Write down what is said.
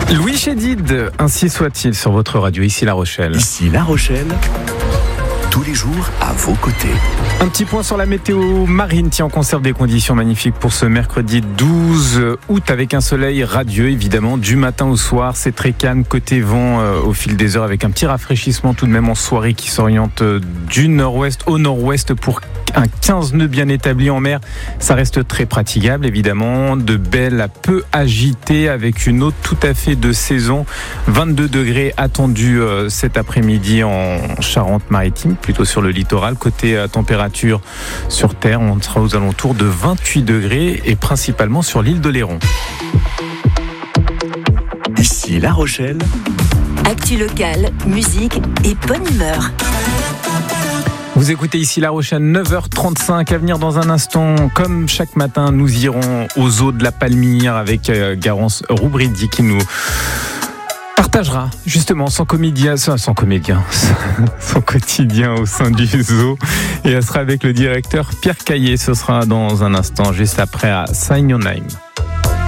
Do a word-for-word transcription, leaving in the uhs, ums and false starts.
Louis Chédid, ainsi soit-il sur votre radio, ici La Rochelle. Ici La Rochelle, tous les jours à vos côtés. Un petit point sur la météo marine. Tiens, on conserve des conditions magnifiques pour ce mercredi douze août avec un soleil radieux, évidemment, du matin au soir. C'est très calme côté vent euh, au fil des heures avec un petit rafraîchissement tout de même en soirée qui s'oriente du nord-ouest au nord-ouest pour un quinze nœuds bien établi en mer. Ça reste très praticable, évidemment. De belles à peu agitées avec une eau tout à fait de saison. vingt-deux degrés attendus euh, cet après-midi en Charente-Maritime, plutôt sur le littoral. Côté euh, température sur terre, on sera aux alentours de vingt-huit degrés et principalement sur l'île de Léron. Ici La Rochelle. Actu locale, musique et bonne humeur. Vous écoutez ici La Rochelle, neuf heures trente-cinq. À venir dans un instant, comme chaque matin, nous irons aux eaux de la Palmyre avec euh, Garance Roubridi qui nous partagera justement son comédien, son comédien, son quotidien au sein du zoo. Et elle sera avec le directeur Pierre Caillé. Ce sera dans un instant, juste après à Sign Your Name.